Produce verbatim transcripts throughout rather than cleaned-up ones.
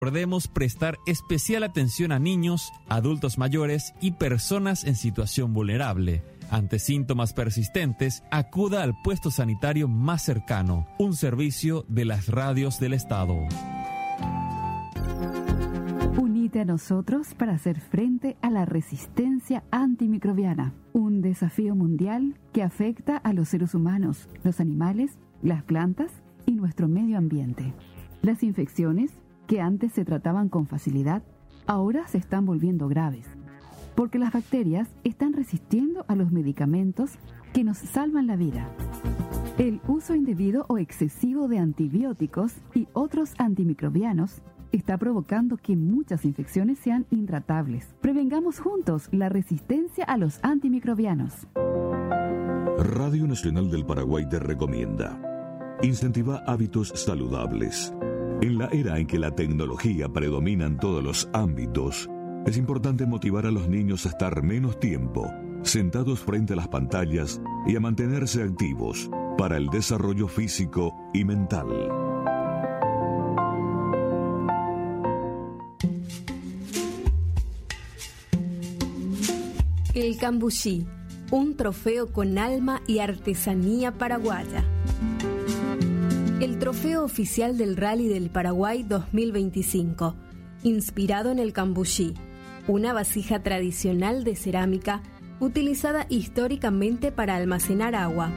Recordemos prestar especial atención a niños, adultos mayores y personas en situación vulnerable. Ante síntomas persistentes, acuda al puesto sanitario más cercano, un servicio de las radios del Estado. Unite a nosotros para hacer frente a la resistencia antimicrobiana, un desafío mundial que afecta a los seres humanos, los animales, las plantas y nuestro medio ambiente. Las infecciones, que antes se trataban con facilidad, ahora se están volviendo graves, porque las bacterias están resistiendo a los medicamentos que nos salvan la vida. El uso indebido o excesivo de antibióticos y otros antimicrobianos está provocando que muchas infecciones sean intratables. Prevengamos juntos la resistencia a los antimicrobianos. Radio Nacional del Paraguay te recomienda: incentiva hábitos saludables. En la era en que la tecnología predomina en todos los ámbitos, es importante motivar a los niños a estar menos tiempo sentados frente a las pantallas y a mantenerse activos para el desarrollo físico y mental. El cambuchí, un trofeo con alma y artesanía paraguaya. El trofeo oficial del Rally del Paraguay dos mil veinticinco, inspirado en el cambuchí, una vasija tradicional de cerámica utilizada históricamente para almacenar agua.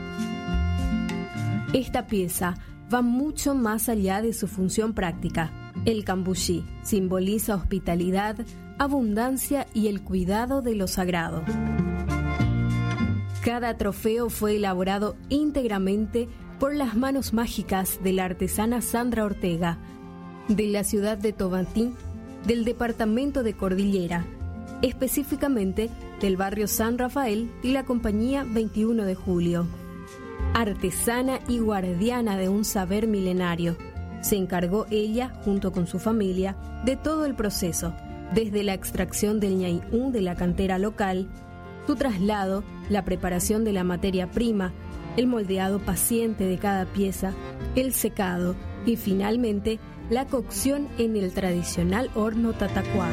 Esta pieza va mucho más allá de su función práctica. El cambuchí simboliza hospitalidad, abundancia y el cuidado de lo sagrado. Cada trofeo fue elaborado íntegramente por las manos mágicas de la artesana Sandra Ortega, de la ciudad de Tobantín, del departamento de Cordillera, específicamente del barrio San Rafael y la compañía veintiuno de julio. Artesana y guardiana de un saber milenario, se encargó ella, junto con su familia, de todo el proceso, desde la extracción del ñañú de la cantera local, su traslado, la preparación de la materia prima, el moldeado paciente de cada pieza, el secado y finalmente la cocción en el tradicional horno tatacuá.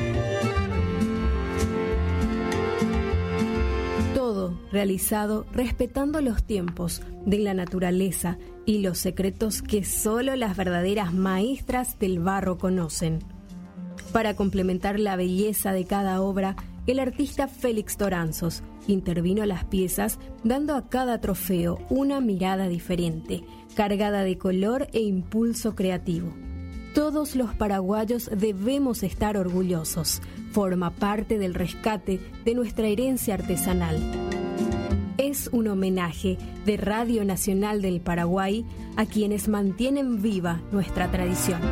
Todo realizado respetando los tiempos de la naturaleza y los secretos que solo las verdaderas maestras del barro conocen. Para complementar la belleza de cada obra, el artista Félix Toranzos intervino las piezas dando a cada trofeo una mirada diferente, cargada de color e impulso creativo. Todos los paraguayos debemos estar orgullosos. Forma parte del rescate de nuestra herencia artesanal. Es un homenaje de Radio Nacional del Paraguay a quienes mantienen viva nuestra tradición.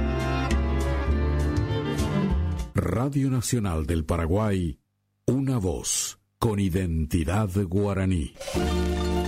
Radio Nacional del Paraguay, una voz con identidad guaraní.